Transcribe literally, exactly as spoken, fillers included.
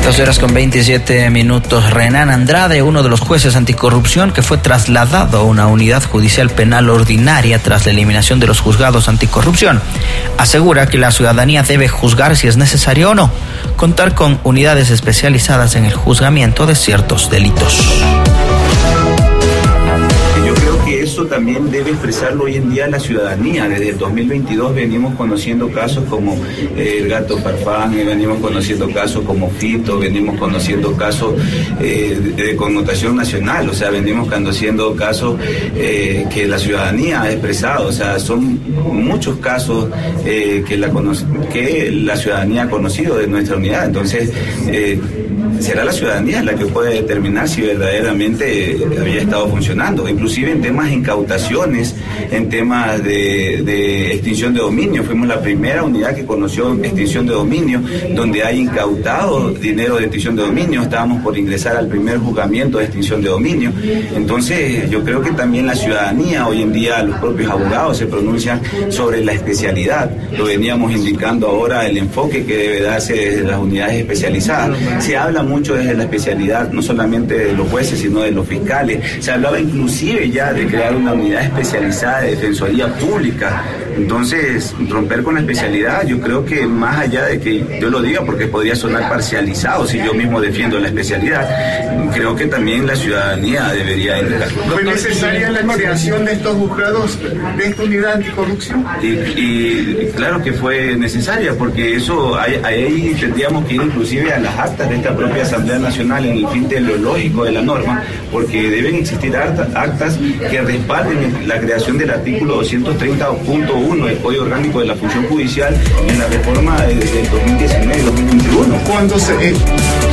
Dos horas con veintisiete minutos. Renan Andrade, uno de los jueces anticorrupción que fue trasladado a una unidad judicial penal ordinaria tras la eliminación de los juzgados anticorrupción, asegura que la ciudadanía debe juzgar si es necesario o no contar con unidades especializadas en el juzgamiento de ciertos delitos. Eso también debe expresarlo hoy en día la ciudadanía. Desde el dos mil veintidós venimos conociendo casos como eh, el gato Farfán, eh, venimos conociendo casos como Fito, venimos conociendo casos eh, de, de connotación nacional, o sea, venimos conociendo casos eh, que la ciudadanía ha expresado, o sea, son muchos casos eh, que, la que la ciudadanía ha conocido de nuestra unidad. Entonces, eh, será la ciudadanía la que puede determinar si verdaderamente había estado funcionando, inclusive en temas de incautaciones, en temas de, de extinción de dominio. Fuimos la primera unidad que conoció extinción de dominio, donde hay incautado dinero de extinción de dominio. Estábamos por ingresar al primer juzgamiento de extinción de dominio. Entonces yo creo que también la ciudadanía, hoy en día los propios abogados se pronuncian sobre la especialidad. Lo veníamos indicando ahora, el enfoque que debe darse desde las unidades especializadas. Se habla mucho desde la especialidad, no solamente de los jueces, sino de los fiscales. Se hablaba inclusive ya de crear una unidad especializada de defensoría pública. Entonces, romper con la especialidad, yo creo que más allá de que yo lo diga, porque podría sonar parcializado si yo mismo defiendo la especialidad, creo que también la ciudadanía debería indicar. ¿Fue necesaria la creación de estos juzgados, de esta unidad anticorrupción? Y, y claro que fue necesaria, porque eso ahí, ahí tendríamos que ir inclusive a las actas de esta propia Asamblea Nacional en el fin teleológico de la norma, porque deben existir actas que respalden la creación del artículo doscientos treinta punto uno del Código Orgánico de la Función Judicial en la reforma del dos mil diecinueve y dos mil veintiuno. ¿Cuándo se...? Eh...